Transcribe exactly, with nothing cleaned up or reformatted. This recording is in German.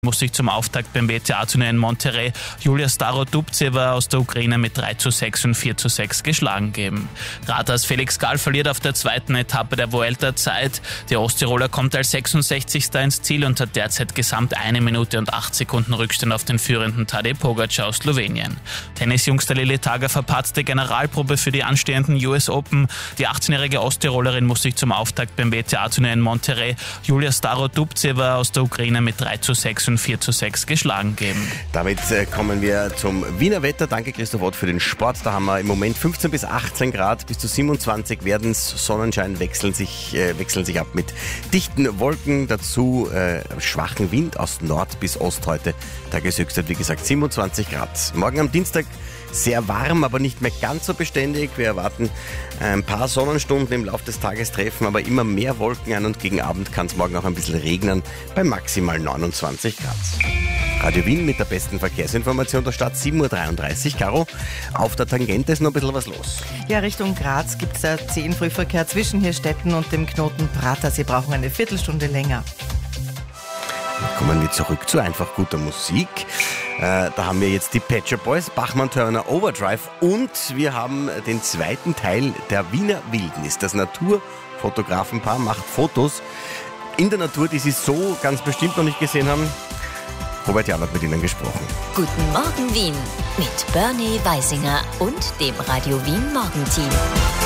Muss sich zum Auftakt beim W T A-Turnier in Monterrey Julia Starodubtseva aus der Ukraine mit drei zu sechs und vier zu sechs geschlagen geben. Raters Felix Gall verliert auf der zweiten Etappe der Vuelta Zeit. Der Osttiroler kommt als sechsundsechzigster ins Ziel und hat derzeit gesamt eine Minute und acht Sekunden Rückstand auf den führenden Tadej Pogacar aus Slowenien. Tennisjungster Lilly Tager verpatzte Generalprobe für die anstehenden U S Open. Die achtzehnjährige Osttirolerin muss sich zum Auftakt beim W T A-Turnier in Monterrey Julia Starodubtseva aus der Ukraine mit drei zu sechs und vier zu sechs geschlagen geben. Damit äh, kommen wir zum Wiener Wetter. Danke Christoph Ott für den Sport. Da haben wir im Moment fünfzehn bis achtzehn Grad, bis zu siebenundzwanzig werden es. Sonnenschein wechseln sich, äh, wechseln sich ab mit dichten Wolken. Dazu äh, schwachen Wind aus Nord bis Ost heute. Tageshöchstwert, wie gesagt, siebenundzwanzig Grad. Morgen am Dienstag sehr warm, aber nicht mehr ganz so beständig. Wir erwarten ein paar Sonnenstunden im Laufe des Tages treffen, aber immer mehr Wolken an und gegen Abend kann es morgen auch ein bisschen regnen bei maximal neunundzwanzig Grad. Radio Wien mit der besten Verkehrsinformation der Stadt, sieben Uhr dreiunddreißig. Caro, auf der Tangente ist noch ein bisschen was los. Ja, Richtung Graz gibt es ja zehn Frühverkehr zwischen Hirstetten und dem Knoten Prater. Sie brauchen eine Viertelstunde länger. Kommen wir zurück zu einfach guter Musik. Äh, da haben wir jetzt die Pet Shop Boys, Bachmann Turner Overdrive und wir haben den zweiten Teil der Wiener Wildnis. Das Naturfotografenpaar macht Fotos in der Natur, die sie so ganz bestimmt noch nicht gesehen haben. Robert Jan hat mit ihnen gesprochen. Guten Morgen Wien mit Bernie Weisinger und dem Radio Wien Morgenteam.